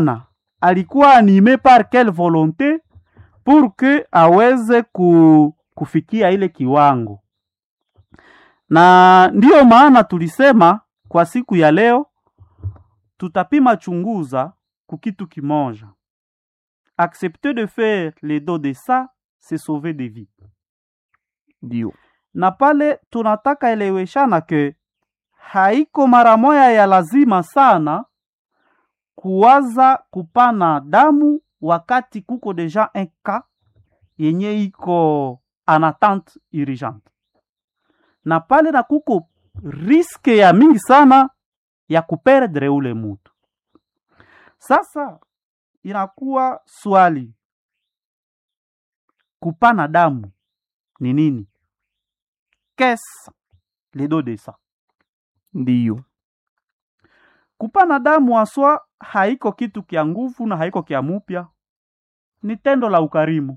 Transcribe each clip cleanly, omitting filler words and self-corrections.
alikuwa animé par quelle volonté pour que aweze kufikia ile kiwango. Na ndiyo maana tulisema kwa siku ya leo tutapima chunguza kukitu kimoja. Accepter de faire les dos de ça, c'est sauver des vies. Ndio. Na pale tunataka eleweshana ke haiko mara moya ya lazima sana kuwaza kupana damu wakati kuko deja un cas yenye iko en attente urgente. Na pale na kuko riske ya mingi sana ya kuperdre ule mutu. Sasa inakuwa swali, kupana damu ni nini? Qu'est-ce le don de sang? Ndio. Kupana damu aswa haiko kitu kia nguvu na haiko kia mupya. Ni tendo la ukarimu.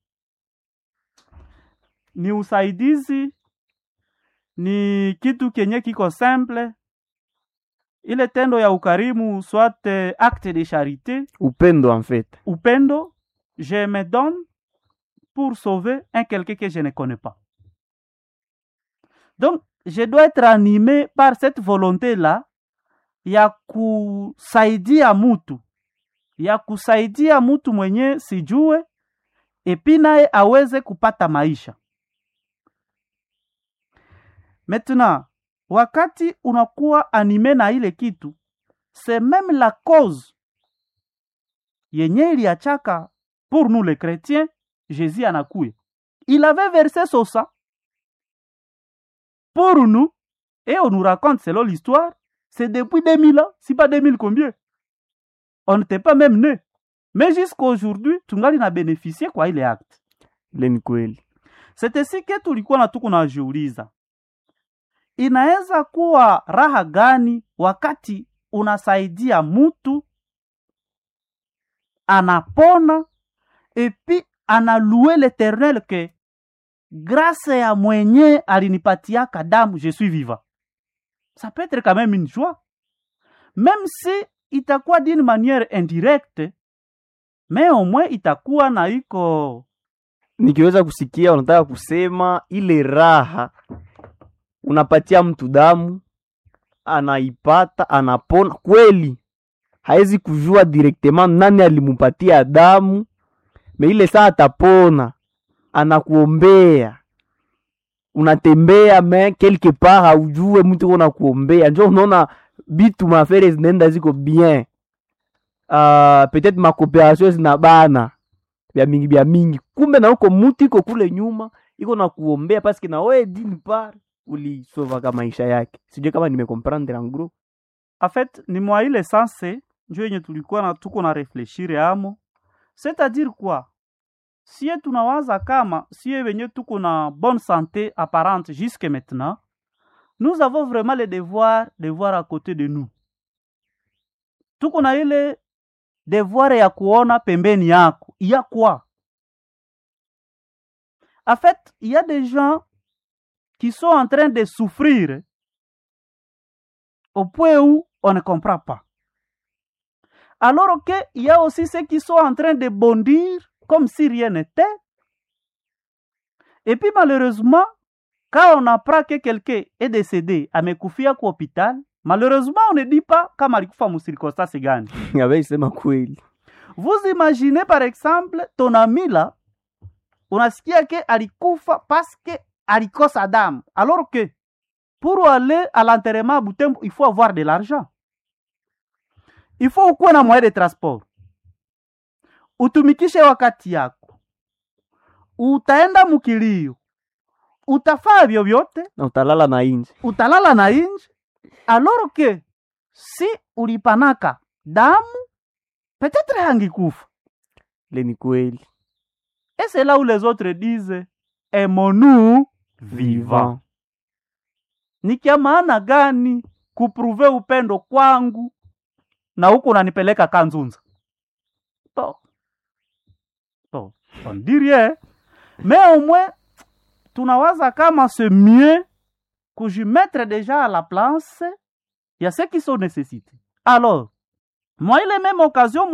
Ni usaidizi, ni kitu kenye kiko simple. Ile tendo ya ukarimu, soit acte de charité. Upendo en fait. Upendo, je me donne pour sauver un quelqu'un que je ne connais pas. Donc, je dois être animé par cette volonté-là ya kusaidia mutu. Ya kusaidia mutu mwenye sijue, epi naye aweze kupata maisha. Maintenant, wakati unakuwa animé na ile kitu, c'est même la cause yenye iliachaka pour nous les chrétiens, Jésus anakuya. Il avait versé son sang pour nous, et on nous raconte selon l'histoire, c'est depuis 2000 ans, si pas 2000 combien. On n'était pas même né. Mais jusqu'à aujourd'hui, tungali na bénéficié kwa ile acte. Leni kweli. C'était si que tulikuwa na tuko najiuliza. Inaweza kuwa raha gani wakati unasaidia mutu anapona epi analouer l'Éternel que grâce ya mwenye alinipatiaka damu je suis vivant. Ça peut être quand même une joie. Même si itakuwa d'une manière indirecte, mais au moins itakuwa na iko. Nikiweza kusikia unataka kusema ile raha unapatia mtu damu, anaipata, anapona kweli. Haezi kujua directement nani alimupatia damu, me ile saa atapona, anakuombea. Unatembea me quelque part haujue mtu kuna kuombea. Njoo unaona bitu mafere zinaenda ziko bien. Peut-être ma coopération zinabana bya mingi. Kumbe na uko mutu iko kule nyuma, iko na kuombea parce que na wewe d'une part ulisova kama maisha yake. Sijui kama nimecomprendre en gros. En fait, ni mwa ile sense njoo yenye tulikuwa na tuko na réfléchir amo. C'est-à-dire quoi? Si tunawaza kama si wenye tuko na bonne santé apparente jusqu'à maintenant, nous avons vraiment le devoir de voir à côté de nous. Tuko na ile devoir ya kuona pembeni yako. Il y a quoi? En fait, il y a des gens qui sont en train de souffrir au point où on ne comprend pas. Alors qu'il y a aussi ceux qui sont en train de bondir comme si rien n'était. Et puis malheureusement, quand on apprend que quelqu'un est décédé, amekufia kwa hôpital, malheureusement on ne dit pas kama alikufa mu circonstance gani. Sema kweli. Vous imaginez par exemple ton ami là, unasikia que alikufa parce que alikosa damu. Alors que pour aller à l'enterrement à Butembo, il faut avoir de l'argent. Il faut ukuwe na moyen de transport. Utumikishe wakati yako. Utaenda mukilio. Utafaa vyovyote. Na utalala na inje. Utalala na inje. Alors que si ulipanaka damu, peut-être hangikufa. Leni kweli. Et c'est là où les autres disent, aimons-nous vivants. Ni kia maana gani kupruve upendo kwangu na huko unanipeleka Kanzunza? On dit rien. Mais au moins, tunawaza kama c'est mieux que je mettre déjà à la place, il y a ceux qui sont nécessités. Alors, moi, il est même occasion